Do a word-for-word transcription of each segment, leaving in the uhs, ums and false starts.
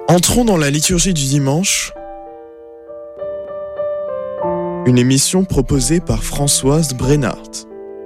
Entrons dans la liturgie du dimanche, une émission proposée par Françoise Brennart.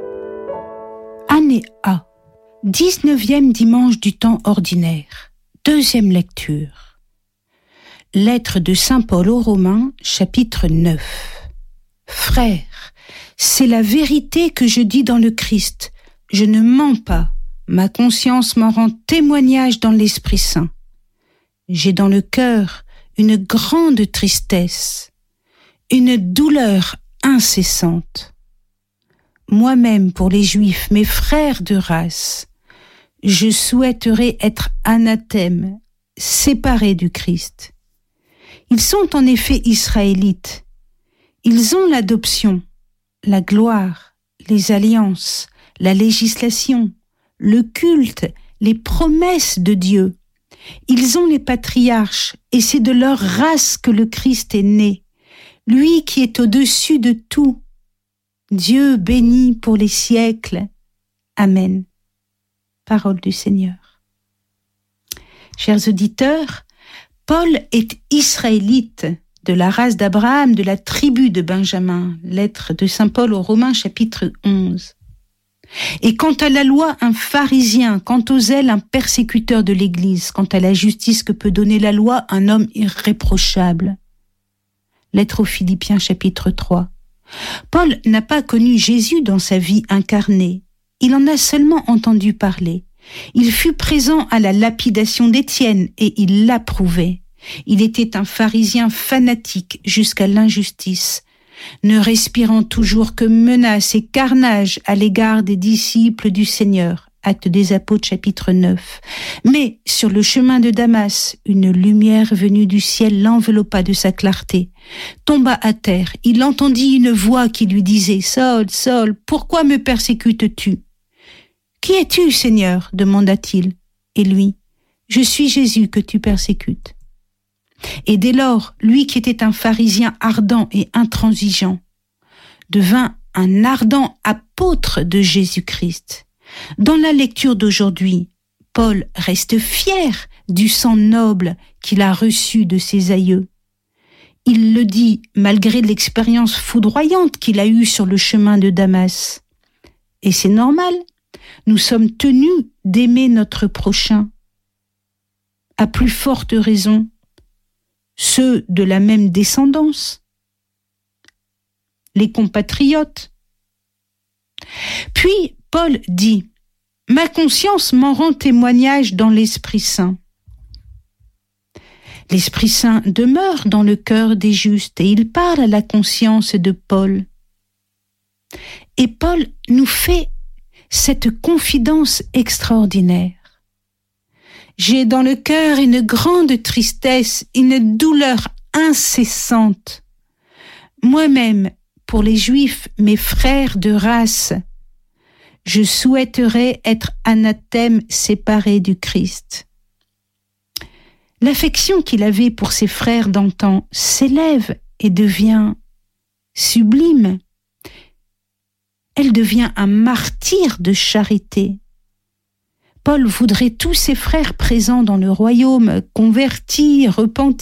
Année A, dix-neuvième dimanche du temps ordinaire, deuxième lecture. Lettre de saint Paul aux Romains, chapitre neuf. Frères, c'est la vérité que je dis dans le Christ, je ne mens pas, ma conscience m'en rend témoignage dans l'Esprit Saint. J'ai dans le cœur une grande tristesse, une douleur incessante. Moi-même, pour les Juifs, mes frères de race, je souhaiterais être anathème, séparé du Christ. Ils sont en effet israélites. Ils ont l'adoption, la gloire, les alliances, la législation, le culte, les promesses de Dieu. Ils ont les patriarches, et c'est de leur race que le Christ est né, lui qui est au-dessus de tout. Dieu béni pour les siècles. Amen. Parole du Seigneur. Chers auditeurs, Paul est israélite, de la race d'Abraham, de la tribu de Benjamin. Lettre de saint Paul aux Romains, chapitre onze. Et quant à la loi, un pharisien, quant au zèle, un persécuteur de l'Église, quant à la justice que peut donner la loi, un homme irréprochable. Lettre aux Philippiens, chapitre trois. Paul n'a pas connu Jésus dans sa vie incarnée. Il en a seulement entendu parler. Il fut présent à la lapidation d'Étienne et il l'approuvait. Il était un pharisien fanatique jusqu'à l'injustice, ne respirant toujours que menaces et carnage à l'égard des disciples du Seigneur. Actes des Apôtres, chapitre neuf. Mais, sur le chemin de Damas, une lumière venue du ciel l'enveloppa de sa clarté. Tomba à terre, il entendit une voix qui lui disait « Saul, Saul, pourquoi me persécutes-tu » ?« Qui es-tu, Seigneur ?» demanda-t-il. Et lui « Je suis Jésus que tu persécutes. » Et dès lors, lui qui était un pharisien ardent et intransigeant, devint un ardent apôtre de Jésus-Christ. Dans la lecture d'aujourd'hui, Paul reste fier du sang noble qu'il a reçu de ses aïeux. Il le dit malgré l'expérience foudroyante qu'il a eue sur le chemin de Damas. Et c'est normal, nous sommes tenus d'aimer notre prochain. À plus forte raison, ceux de la même descendance, les compatriotes. Puis Paul dit « Ma conscience m'en rend témoignage dans l'Esprit Saint ». L'Esprit Saint demeure dans le cœur des justes et il parle à la conscience de Paul. Et Paul nous fait cette confidence extraordinaire. J'ai dans le cœur une grande tristesse, une douleur incessante. Moi-même, pour les Juifs, mes frères de race, je souhaiterais être anathème séparé du Christ. L'affection qu'il avait pour ses frères d'antan s'élève et devient sublime. Elle devient un martyr de charité. Paul voudrait tous ses frères présents dans le royaume, convertis, repentis,